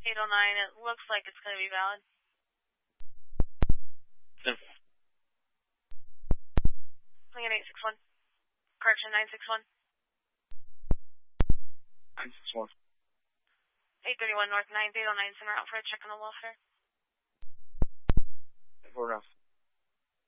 809, it looks like it's going to be valid. Lincoln 861. Correction 961. 961. 831 North 9, 809, center out for a check on the welfare. 4 Ralph.